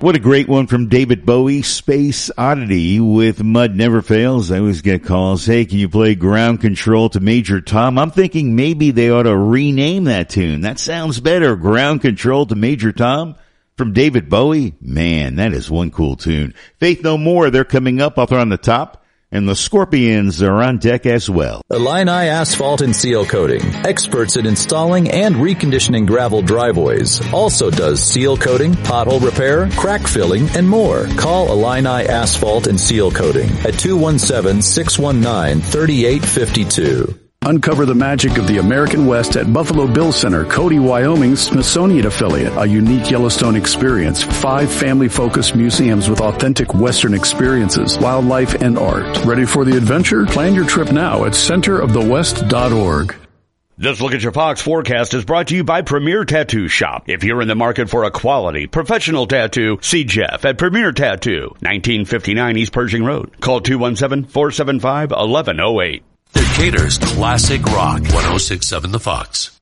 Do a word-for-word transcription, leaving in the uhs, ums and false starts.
What a great one from David Bowie, Space Oddity with Mud Never Fails. I always get calls, hey, can you play Ground Control to Major Tom? I'm thinking maybe they ought to rename that tune. That sounds better. Ground Control to Major Tom from David Bowie. Man, that is one cool tune. Faith No More, they're coming up. I'll throw on the top. And the Scorpions are on deck as well. Illini Asphalt and Seal Coating. Experts in installing and reconditioning gravel driveways. Also does seal coating, pothole repair, crack filling, and more. Call Illini Asphalt and Seal Coating at two one seven, six one nine, three eight five two. Uncover the magic of the American West at Buffalo Bill Center, Cody, Wyoming's Smithsonian affiliate. A unique Yellowstone experience. Five family-focused museums with authentic Western experiences, wildlife, and art. Ready for the adventure? Plan your trip now at center of the west dot org. This Look at Your Fox forecast is brought to you by Premier Tattoo Shop. If you're in the market for a quality, professional tattoo, see Jeff at Premier Tattoo, nineteen fifty-nine East Pershing Road. Call two one seven, four seven five, one one zero eight. Decatur's Classic Rock, one oh six point seven The Fox.